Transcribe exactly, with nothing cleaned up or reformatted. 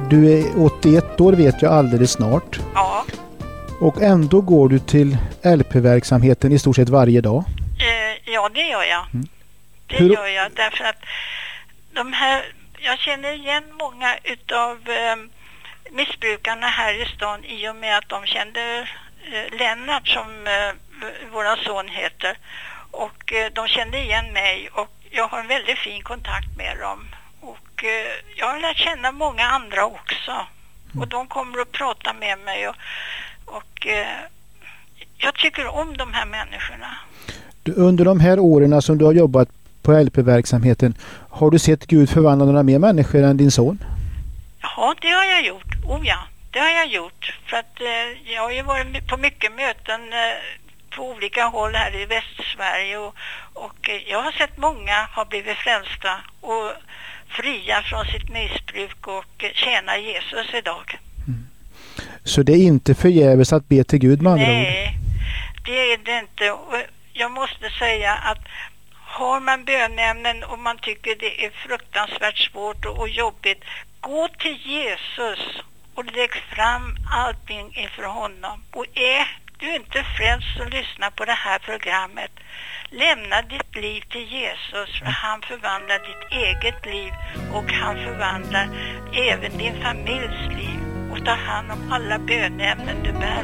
Du är åttioett år vet jag alldeles snart. Ja. Och ändå går du till L P-verksamheten i stort sett varje dag. Eh, ja, det gör jag. Mm. Det Hur... gör jag därför att de här, jag känner igen många utav eh, missbrukarna här i stan i och med att de kände eh, Lennart som eh, våran son heter. Och eh, de kände igen mig och jag har en väldigt fin kontakt med dem. Och eh, jag har lärt känna många andra också. Mm. Och de kommer att prata med mig och, och eh, jag tycker om de här människorna. Du, under de här åren som du har jobbat på L P-verksamheten, har du sett Gud förvandla några mer människor än din son? Ja, det har jag gjort. Oh ja, det har jag gjort. För att eh, jag har ju varit på mycket möten eh, på olika håll här i Västsverige och, och eh, jag har sett många ha blivit frälsta och fria från sitt missbruk och eh, tjäna Jesus idag. Mm. Så det är inte förgäves att be till Gud med andra ord? Nej, det är det inte. Och jag måste säga att har man bönämnen och man tycker det är fruktansvärt svårt och, och jobbigt, gå till Jesus och lägg fram allting inför honom. Och är du inte frälst och lyssna på det här programmet, lämna ditt liv till Jesus, för han förvandlar ditt eget liv och han förvandlar även din familjs liv och tar hand om alla bönämnen du bär